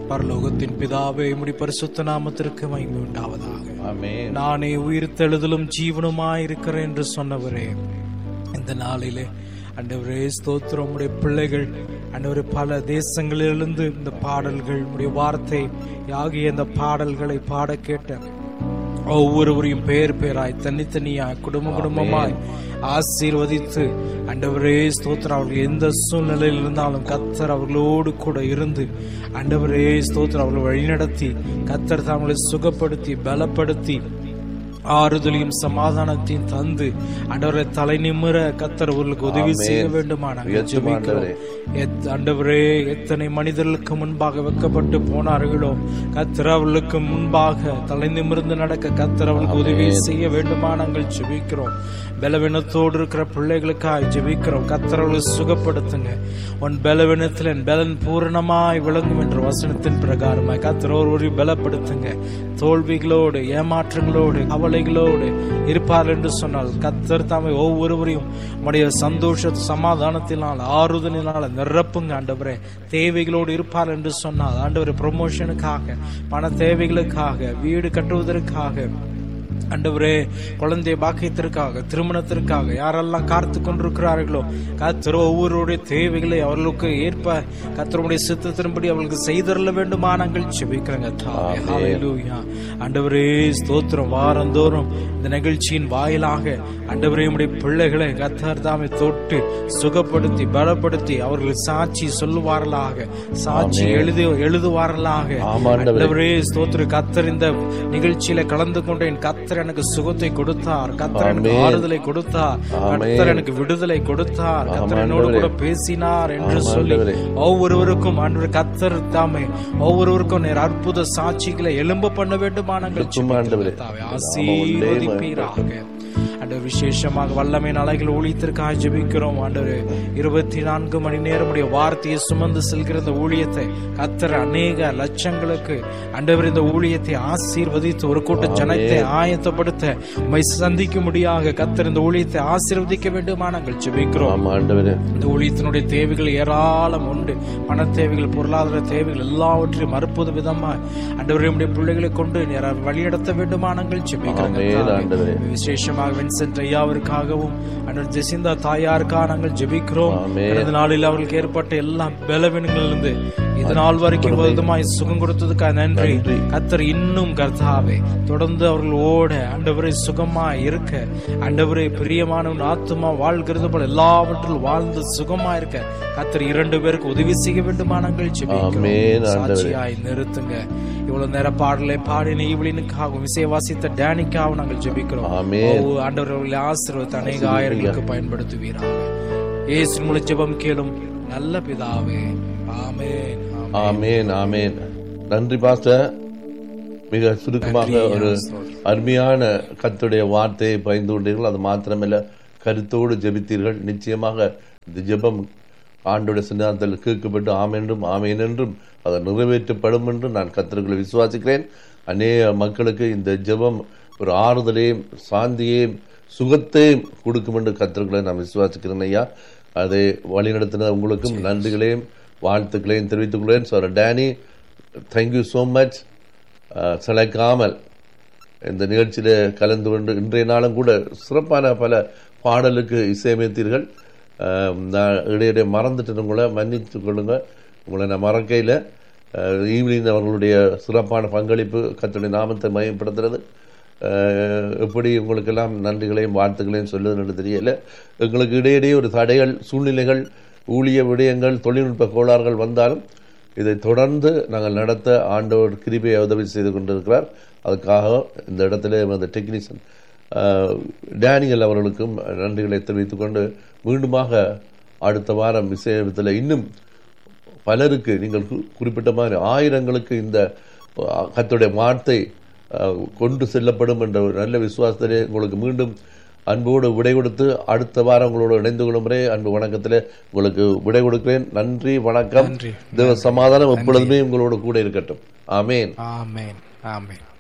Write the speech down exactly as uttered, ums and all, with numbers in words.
பரலோகத்தின் பிதாவே, உம்முடைய பரிசுத்த நாமத்திற்கு மகிமை உண்டாவதாக. ஆமென். நானே உயிர்த்தெழுதலும் ஜீவனுமாயிருக்கிறேன் என்று சொன்னவரே, இந்த நாளிலே ஆண்டவரே ஸ்தோத்திரம். உம்முடைய பிள்ளைகள் ஆண்டவரே பல தேசங்களிலிருந்து இந்த பாடல்கள், உம்முடைய வார்த்தை ஆகிய இந்த பாடல்களை பாட கேட்ட ஒவ்வொருவரையும் பேர் பேராய் தனித்தனியாய் குடும்ப குடும்பமாய் ஆசீர்வதித்து ஆண்டவரே ஸ்தோத்திரம், அவர்கள் எந்த சூழ்நிலையில் இருந்தாலும் கர்த்தர் அவர்களோடு கூட இருந்து ஆண்டவரே ஸ்தோத்திரம் அவர்களை வழிநடத்தி கர்த்தர் அவர்களை சுகப்படுத்தி பலப்படுத்தி ஆறுதலையும் சமாதானத்தையும் தந்து ஆண்டவரை தலை நிமிர கர்த்தர் அவர்களுக்கு உதவி செய்ய வேண்டுமான ஆண்டவரே, எத்தனை மனிதர்களுக்கு முன்பாக வைக்கப்பட்டு போனார்களோ கர்த்தர் அவர்களுக்கு முன்பாக தலை நிமிர்ந்து நடக்க கர்த்தர் அவர்களுக்கு உதவி செய்ய வேண்டுமா நாங்கள் ஜெபிக்கிறோம். பலவீனத்தோடு இருக்கிற பிள்ளைகளுக்காக ஜெபிக்கிறோம். கர்த்தர் அவர்களை சுகப்படுத்துங்க. உன் பலவீனத்தில் என் பலன் பூரணமாய் விளங்கும் என்ற வசனத்தின் பிரகாரமாய் கர்த்தர் ஒருவரை பலப்படுத்துங்க. தோல்விகளோடு ஏமாற்றங்களோடு அவளைகளோடு இருப்பார் என்று சொன்னால் கர்த்தர் தாமே ஒவ்வொருவரையும் உடைய சந்தோஷ சமாதானத்தினால் ஆறுதலினால் நிரப்புங்க. ஆண்டவரே, தேவைகளோடு இருப்பார் என்று சொன்னால் ஆண்டவரே ப்ரமோஷனுக்காக, பண தேவைகளுக்காக, வீடு கட்டுவதற்காக, ஆண்டவரே குழந்தை பாக்கியத்திற்காக, திருமணத்திற்காக யாரெல்லாம் காத்து கொண்டிருக்கிறார்களோ கர்த்தர் ஒவ்வொருடைய தேவைகளை அவர்களுக்கு ஏற்ப கர்த்தருடைய சித்தத்தின்படி அவர்களுக்கு செய்தரல வேண்டுமா நாங்கள் ஜெபிக்கிறோங்க. ஹல்லேலூயா. ஆண்டவரே ஸ்தோத்திரம். வாரந்தோறும் இந்த நிகழ்ச்சியின் வாயிலாக ஆண்டவரே உம்முடைய பிள்ளைகளை கர்த்தர் தாமே தொட்டு சுகப்படுத்தி பலப்படுத்தி அவர்கள் சாட்சி சொல்லுவார்களாக, சாட்சி எழுதி எழுதுவார்களாக. ஆண்டவரே ஸ்தோத்திரம். கர்த்தர் இந்த நிகழ்ச்சியில கலந்து கொண்டேன், கர்த்தர் எனக்கு சுகத்தை கொடுத்தார், கர்த்தர் எனக்கு ஆறுதலை கொடுத்தார், கர்த்தர் எனக்கு விடுதலை கொடுத்தார், கர்த்தர் என்னோடு கூட பேசினார் என்று சொல்லி ஒவ்வொருவருக்கும் ஆண்டவரே கர்த்தர் தாமே ஒவ்வொருவருக்கும் நேர் அற்புத சாட்சிகளை எழும்ப பண்ண வேண்டுமா நாங்கள் ஆசீர்வதிப்பீராக. ஆண்டவர் விசேஷமாக வல்லமை அலைகள் ஊழியத்திற்காக ஜெபிக்கிறோம். ஆண்டவர் இருபத்தி நான்கு மணி நேரம் உடைய வார்த்தையை சுமந்து செல்கிற இந்த ஊழியத்தை கர்த்தர் அநேக லட்சங்களுக்கு ஆண்டவர் இந்த ஊழியத்தை ஆசீர்வதித்து ஒரு கூட்ட ஜனத்தை ஆயத்தப்படுத்த உம்மை சந்திக்க முடியாக கர்த்தர் இந்த ஊழியத்தை ஆசீர்வதிக்க வேண்டுமா நாங்கள் ஜெபிக்கிறோம். இந்த ஊழியத்தினுடைய தேவைகள் ஏராளம் உண்டு. பண தேவைகள், பொருளாதார தேவைகள் எல்லாவற்றையும் அற்புத விதமா ஆண்டவரே உம்முடைய பிள்ளைகளை கொண்டு வழிநடத்த வேண்டுமா நாங்கள் ஜெபிக்கிறோம். விசேஷமாக வின்சென்ட் ஐயாவிற்காகவும் ஜெசிந்தா தாயாருக்காக நாங்கள் ஜெபிக்கிறோம். இந்த நாளில் அவர்களுக்கு ஏற்பட்ட எல்லா பலவீனங்களிலிருந்து இது நாள் வரைக்கும் விதமாய் சுகம் கொடுத்ததுக்காக நன்றி. கர்த்தர் இன்னும் கர்த்தாவே தொடர்ந்து அவர்கள் ஓட ஆண்டவரை சுகமா இருக்க, ஆண்டவரை பிரியமானவன் ஆத்துமா வாழ்கிறது போல எல்லாவற்றிலும் வாழ்ந்து சுகமா இருக்க கர்த்தர் இரண்டு பேருக்கு உதவி செய்ய வேண்டுமா நாங்கள் ஜெபிக்கிறோம். சாட்சியாய் நிறுத்துங்க. இவ்வளவு நேர பாடலை பாடின ஈவலினுக்காகவும் இசை வாசித்த டேனிக்காகவும் நாங்கள் ஜெபிக்கிறோம். ஆண்டவர்களை ஆசீர்வதித்து அநேக ஆயிரங்களுக்கு பயன்படுத்துவீராக. இயேசுவின் மூலம் ஜெபம் கேளும் நல்ல பிதாவே. ஆமென், ஆமென், ஆமென். நன்றி பாஸ்டர். மிக சுருக்கமாக ஒரு அருமையான கர்த்தருடைய வார்த்தையை பகிர்ந்து கொண்டீர்கள். அது மாத்திரமல்ல, கருத்தோடு ஜெபித்தீர்கள். நிச்சயமாக இந்த ஜெபம் ஆண்டோடைய சின்னாந்தத்தில் கேட்கப்பட்டு ஆமென்றும் ஆமேன் என்றும் அது நிறைவேற்றப்படும் என்று நான் கர்த்தர்களை விசுவாசிக்கிறேன். அநேக மக்களுக்கு இந்த ஜெபம் ஒரு ஆறுதலையும் சாந்தியையும் சுகத்தையும் கொடுக்கும் என்று கர்த்தர்களை நான் விசுவாசிக்கிறேன் ஐயா. அதை வழிநடத்தின உங்களுக்கும் நன்றிகளையும் வாழ்த்துக்களையும் தெரிவித்துக் கொள்கிறேன். Sir Danny, thank you so much. சிலைக்காமல் இந்த நிகழ்ச்சியில் கலந்து கொண்டு இன்றைய நாளும் கூட சிறப்பான பல பாடலுக்கு இசையமைத்தீர்கள். நான் இடையிடையே மறந்துட்டு உங்களை மன்னித்து கொள்ளுங்க. உங்களை நான் மறக்கையில் ஈவினிங் அவர்களுடைய சிறப்பான பங்களிப்பு கர்த்தருடைய நாமத்தை மையப்படுத்துறது. எப்படி உங்களுக்கெல்லாம் நன்றிகளையும் வாழ்த்துக்களையும் சொல்லுதுன்னு தெரியல. எங்களுக்கு இடையிடையே ஒரு தடைகள், சூழ்நிலைகள், ஊழிய விடயங்கள், தொழில்நுட்ப கோளாறுகள் வந்தாலும் இதை தொடர்ந்து நாங்கள் நடத்த ஆண்டவர் கிருபையை உதவி செய்து கொண்டிருக்கிறார். அதுக்காக இந்த இடத்துல அந்த டெக்னீஷியன் டேனியல் அவர்களுக்கும் நன்றிகளை தெரிவித்துக் கொண்டு மீண்டுமாக அடுத்த வாரம் விஷயத்தில் இன்னும் பலருக்கு நீங்கள் குறிப்பிட்ட மாதிரி ஆயிரங்களுக்கு இந்த கர்த்தருடைய வார்த்தை கொண்டு செல்லப்படும் என்ற ஒரு நல்ல விசுவாசத்திலே உங்களுக்கு மீண்டும் அன்போடு விடை கொடுத்து அடுத்த வாரம் உங்களோடு இணைந்து கொள்ளும் முறை அன்பு வணக்கத்திலே உங்களுக்கு விடை கொடுக்கிறேன். நன்றி, வணக்கம். தேவ சமாதானம் எப்பொழுதுமே உங்களோடு கூட இருக்கட்டும். ஆமேன், ஆமேன், ஆமேன்.